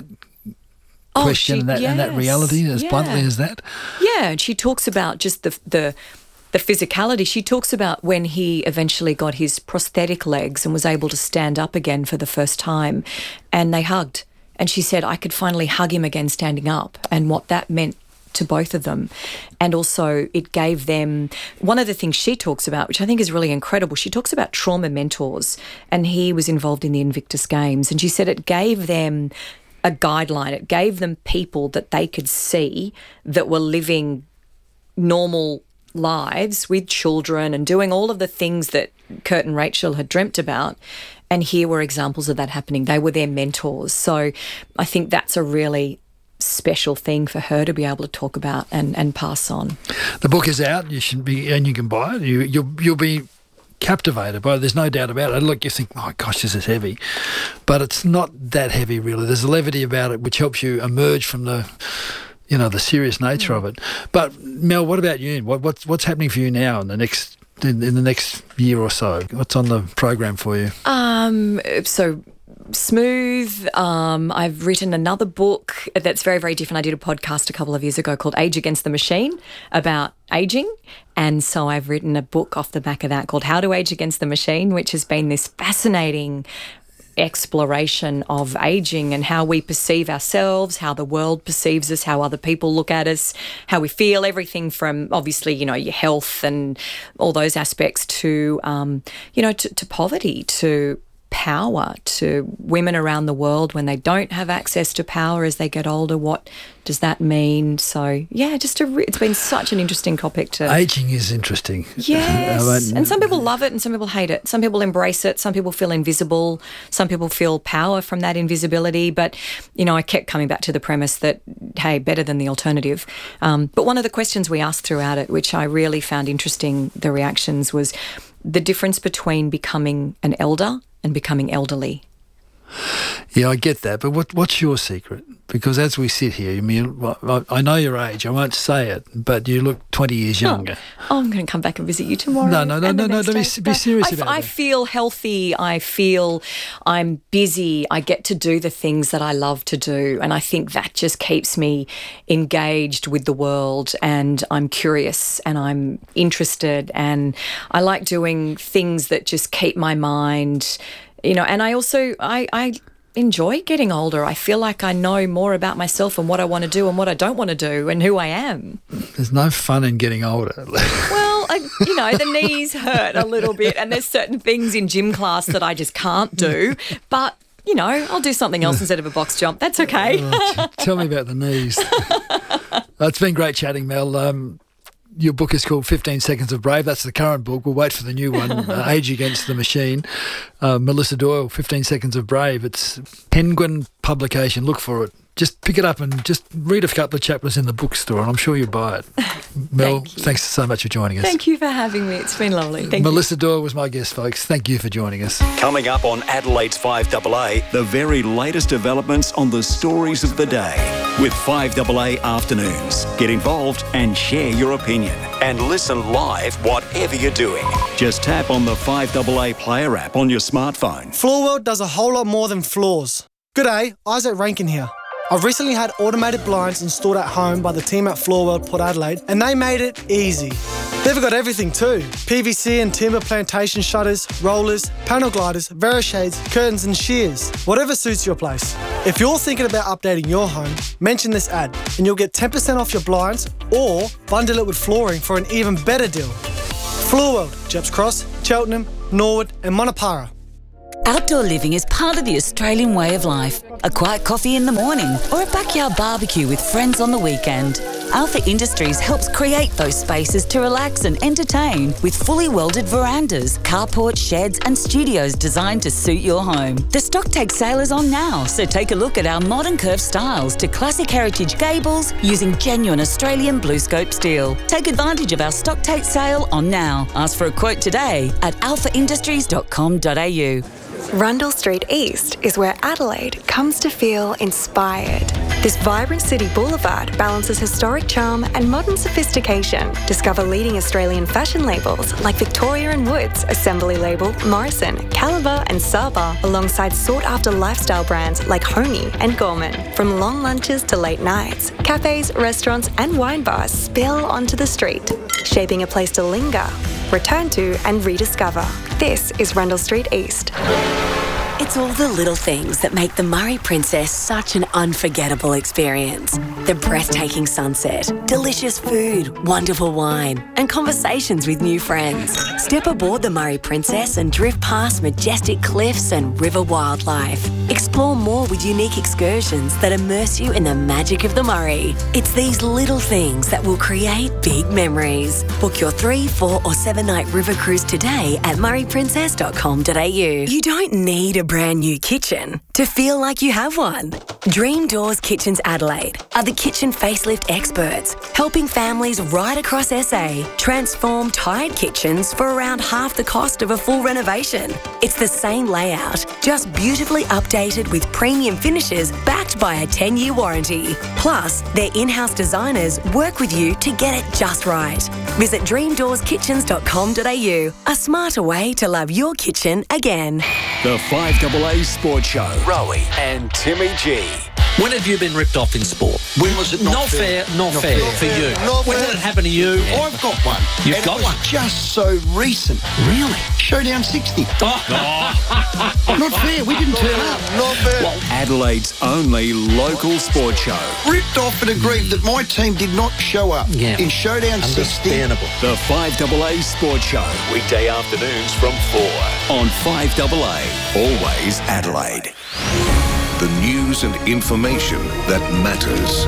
Oh, question she- and, that, and that yes, reality as yeah. bluntly as that? Yeah, and she talks about just the the the physicality. She talks about when he eventually got his prosthetic legs and was able to stand up again for the first time, and they hugged. And she said, I could finally hug him again standing up, and what that meant to both of them. And also it gave them, one of the things she talks about, which I think is really incredible, she talks about trauma mentors, and he was involved in the Invictus Games, and she said it gave them a guideline. It gave them people that they could see that were living normal lives with children and doing all of the things that Kurt and Rachel had dreamt about. And here were examples of that happening. They were their mentors. So I think that's a really special thing for her to be able to talk about and, and pass on. The book is out. You should be, and you can buy it. You, you'll you'll be captivated by it. There's no doubt about it. Look, you think, oh gosh, this is heavy, but it's not that heavy really. There's a levity about it which helps you emerge from the, you know, the serious nature of it. But Mel, what about you? What what's what's happening for you now in the next in, in the next year or so? What's on the program for you? Um, so smooth. Um, I've written another book that's very, very different. I did a podcast a couple of years ago called Age Against the Machine about aging. And so I've written a book off the back of that called How to Age Against the Machine, which has been this fascinating exploration of aging and how we perceive ourselves, how the world perceives us, how other people look at us, how we feel, everything from obviously, you know, your health and all those aspects to, um, you know, to, to poverty, to power, to women around the world when they don't have access to power as they get older. What does that mean? So, yeah, just a re- it's been such an interesting topic to... Ageing is interesting. Yes, I mean, and some people love it and some people hate it. Some people embrace it. Some people feel invisible. Some people feel power from that invisibility. But, you know, I kept coming back to the premise that, hey, better than the alternative. Um, but one of the questions we asked throughout it, which I really found interesting, the reactions, was the difference between becoming an elder and becoming elderly. Yeah, I get that, but what what's your secret? Because as we sit here, I mean, I I know your age. I won't say it, but you look twenty years younger. Oh, I'm going to come back and visit you tomorrow. No, no, no, and no, the no. next Don't be, day. be serious I, about I it. feel healthy. I feel I'm busy. I get to do the things that I love to do, and I think that just keeps me engaged with the world. And I'm curious, and I'm interested, and I like doing things that just keep my mind. You know, and I also I I. enjoy getting older. I feel like I know more about myself and what I want to do and what I don't want to do and who I am. There's no fun in getting older. Well, I, you know, the knees hurt a little bit and there's certain things in gym class that I just can't do. But, you know, I'll do something else instead of a box jump. That's okay. Oh, t- tell me about the knees. uh, it's been great chatting, Mel. Um, Your book is called fifteen Seconds of Brave. That's the current book. We'll wait for the new one, uh, Age Against the Machine. Uh, Melissa Doyle, fifteen Seconds of Brave. It's Penguin publication. Look for it. Just pick it up and just read a couple of chapters in the bookstore and I'm sure you'll buy it. Mel, Thank thanks so much for joining us. Thank you for having me. It's been lovely. Thank Melissa you. Doyle was my guest, folks. Thank you for joining us. Coming up on Adelaide's five A A, the very latest developments on the stories of the day with five A A Afternoons. Get involved and share your opinion and listen live whatever you're doing. Just tap on the five A A player app on your smartphone. Floor World does a whole lot more than floors. G'day, Isaac Rankin here. I've recently had automated blinds installed at home by the team at Floor World Port Adelaide and they made it easy. They've got everything too. P V C and timber plantation shutters, rollers, panel gliders, Verishades, curtains and shears. Whatever suits your place. If you're thinking about updating your home, mention this ad and you'll get ten percent off your blinds or bundle it with flooring for an even better deal. Floor World, Jeps Cross, Cheltenham, Norwood and Monopara. Outdoor living is part of the Australian way of life. A quiet coffee in the morning or a backyard barbecue with friends on the weekend. Alpha Industries helps create those spaces to relax and entertain with fully welded verandas, carports, sheds and studios designed to suit your home. The stock take sale is on now, so take a look at our modern curved styles to classic heritage gables using genuine Australian BlueScope steel. Take advantage of our stock take sale on now. Ask for a quote today at alpha industries dot com dot a u. Rundle Street East is where Adelaide comes to feel inspired. This vibrant city boulevard balances historic charm and modern sophistication. Discover leading Australian fashion labels like Victoria and Woods, Assembly Label, Morrison, Caliber and Saba, alongside sought-after lifestyle brands like Honey and Gorman. From long lunches to late nights, cafes, restaurants and wine bars spill onto the street, shaping a place to linger, return to and rediscover. This is Rundle Street East. It's all the little things that make the Murray Princess such an unforgettable experience. The breathtaking sunset, delicious food, wonderful wine, and conversations with new friends. Step aboard the Murray Princess and drift past majestic cliffs and river wildlife. Explore more with unique excursions that immerse you in the magic of the Murray. It's these little things that will create big memories. Book your three, four, or seven night river cruise today at murray princess dot com dot a u. You don't need a brand new kitchen to feel like you have one. Dream Doors Kitchens Adelaide are the kitchen facelift experts, helping families right across S A transform tired kitchens for around half the cost of a full renovation. It's the same layout, just beautifully updated with premium finishes backed by a ten year warranty. Plus, their in-house designers work with you to get it just right. Visit dream doors kitchens dot com dot a u, a smarter way to love your kitchen again. The five A A Sports Show. Rowie and Timmy G. When have you been ripped off in sport? When was it not, not fair? fair not, not fair, fair for you. Not when fair. did it happen to you? Yeah. I've got one. You've and got it was one? Just so recent. Really? Showdown sixty. Oh. Oh. Not fair. We didn't turn up. Not fair. Well, Adelaide's only local sports show. Ripped off and aggrieved that my team did not show up yeah. in Showdown sixty. Understandable. The five A A Sports Show. Weekday afternoons from four on five A A. Always Adelaide. The news and information that matters.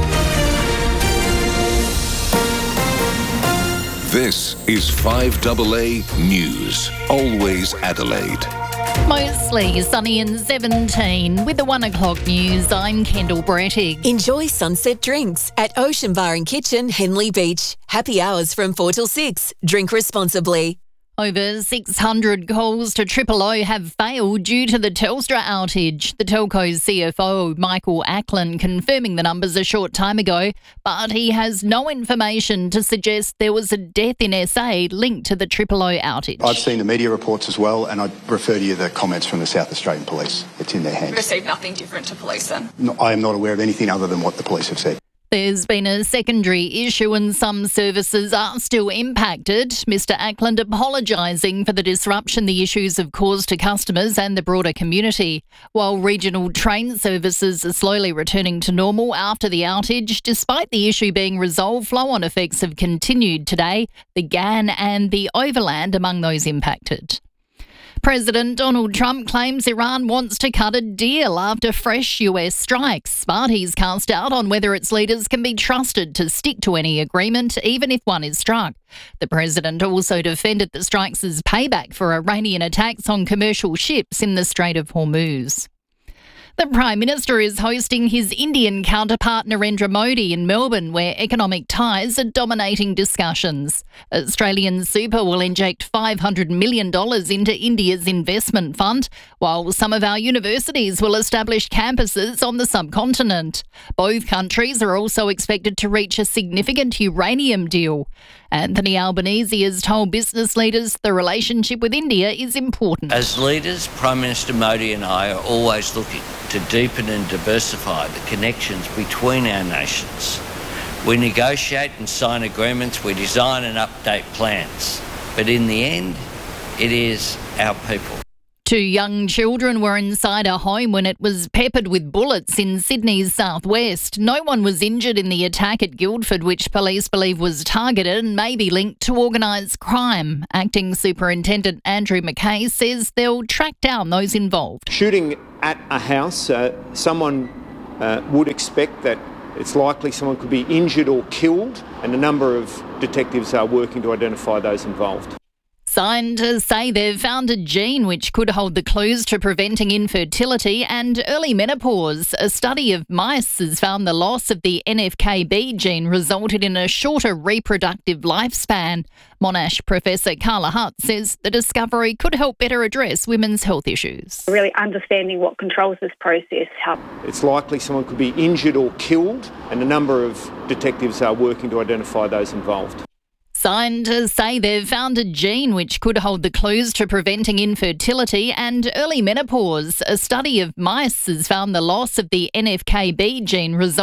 This is five A A News. Always Adelaide. Mostly sunny and seventeen. With the one o'clock news, I'm Kendall Brettig. Enjoy sunset drinks at Ocean Bar and Kitchen, Henley Beach. Happy hours from four till six. Drink responsibly. Over six hundred calls to Triple O have failed due to the Telstra outage. The telco's C F O, Michael Ackland, confirming the numbers a short time ago, but he has no information to suggest there was a death in S A linked to the Triple O outage. I've seen the media reports as well, and I'd refer to you the comments from the South Australian Police. It's in their hands. Received nothing different to police then? No, I am not aware of anything other than what the police have said. There's been a secondary issue and some services are still impacted. Mister Ackland apologising for the disruption the issues have caused to customers and the broader community. While regional train services are slowly returning to normal after the outage, despite the issue being resolved, flow-on effects have continued today, the G A N and the Overland among those impacted. President Donald Trump claims Iran wants to cut a deal after fresh U S strikes, but he's cast doubt on whether its leaders can be trusted to stick to any agreement, even if one is struck. The president also defended the strikes as payback for Iranian attacks on commercial ships in the Strait of Hormuz. The Prime Minister is hosting his Indian counterpart Narendra Modi in Melbourne, where economic ties are dominating discussions. Australian Super will inject five hundred million dollars into India's investment fund, while some of our universities will establish campuses on the subcontinent. Both countries are also expected to reach a significant uranium deal. Anthony Albanese has told business leaders the relationship with India is important. As leaders, Prime Minister Modi and I are always looking to deepen and diversify the connections between our nations. We negotiate and sign agreements, we design and update plans. But in the end, it is our people. Two young children were inside a home when it was peppered with bullets in Sydney's southwest. No one was injured in the attack at Guildford, which police believe was targeted and may be linked to organised crime. Acting Superintendent Andrew McKay says they'll track down those involved. Shooting at a house, uh, someone uh, would expect that it's likely someone could be injured or killed, and a number of detectives are working to identify those involved. Scientists say they've found a gene which could hold the clues to preventing infertility and early menopause. A study of mice has found the loss of the N F K B gene resulted in a shorter reproductive lifespan. Monash Professor Carla Hutt says the discovery could help better address women's health issues. Really understanding what controls this process helps. It's likely someone could be injured or killed, and a number of detectives are working to identify those involved. Scientists say they've found a gene which could hold the clues to preventing infertility and early menopause. A study of mice has found the loss of the N F K B gene result